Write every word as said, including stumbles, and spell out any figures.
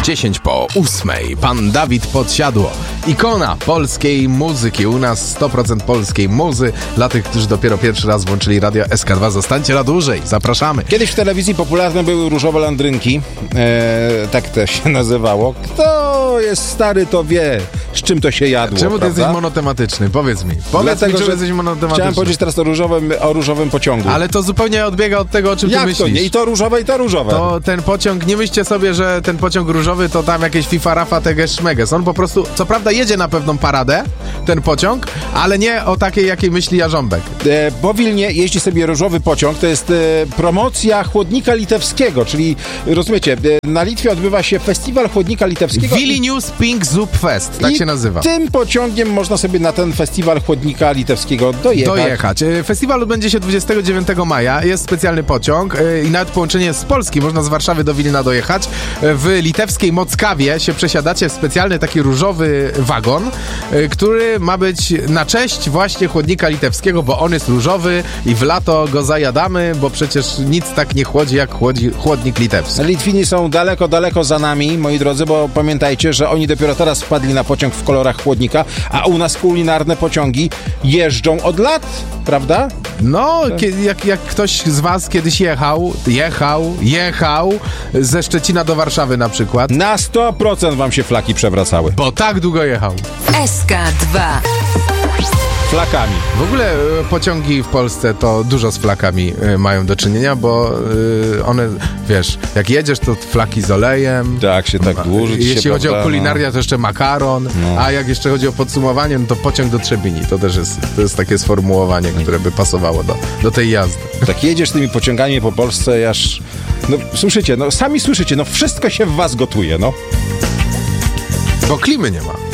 dziesięć po ósmej. Pan Dawid Podsiadło, ikona polskiej muzyki. U nas sto procent polskiej muzy. Dla tych, którzy dopiero pierwszy raz włączyli radio S K dwa, zostańcie na dłużej. Zapraszamy. Kiedyś w telewizji popularne były różowe landrynki. E, tak to się nazywało. Kto jest stary, to wie, z czym to się jadło. Czemu ty prawda? jesteś monotematyczny? Powiedz mi. Powiedz Dlatego, mi, czemu że jesteś monotematyczny. Chciałem powiedzieć teraz o różowym, o różowym pociągu. Ale to zupełnie odbiega od tego, o czym Jak ty myślisz. to nie? I to różowe, i to różowe. To ten pociąg, nie myślcie sobie, że ten pociąg różowy to tam jakieś FIFA, Rafa, Teges, Szmeges. On po prostu, co prawda jedzie na pewną paradę, ten pociąg, ale nie o takiej, jakiej myśli Jarząbek. E, po Wilnie jeździ sobie różowy pociąg. To jest e, promocja chłodnika litewskiego, czyli rozumiecie, e, na Litwie odbywa się festiwal chłodnika litewskiego. Vilnius Pink Zup Fest, tak i się nazywa. tym pociągiem można sobie na ten festiwal chłodnika litewskiego dojechać. Dojechać. E, Festiwal odbędzie się dwudziestego dziewiątego maja. Jest specjalny pociąg e, i nawet połączenie z Polski. Można z Warszawy do Wilna dojechać. E, W litewskiej Mockawie się przesiadacie w specjalny taki różowy wagon, e, który ma być na cześć właśnie chłodnika litewskiego, bo on jest różowy i w lato go zajadamy, bo przecież nic tak nie chłodzi jak chłodzi, chłodnik litewski. Litwini są daleko, daleko za nami, moi drodzy, bo pamiętajcie, że oni dopiero teraz wpadli na pociąg w kolorach chłodnika, a u nas kulinarne pociągi jeżdżą od lat, prawda? No, kie- jak, jak ktoś z was kiedyś jechał, jechał, jechał ze Szczecina do Warszawy na przykład, Na sto procent wam się flaki przewracały. bo tak długo jechał. S K dwa. Flakami. W ogóle e, pociągi w Polsce to dużo z flakami e, mają do czynienia, bo e, one, wiesz, jak jedziesz, to flaki z olejem. Tak, się tak dłuży. Jeśli się, chodzi prawda, o kulinarię, to jeszcze makaron, No. a jak jeszcze chodzi o podsumowanie, no to pociąg do Trzebini. To też jest, to jest takie sformułowanie, które by pasowało do, do tej jazdy. no. Tak jedziesz tymi pociągami po Polsce, aż... No słyszycie, no sami słyszycie, no wszystko się w was gotuje, no. Bo klimy nie ma.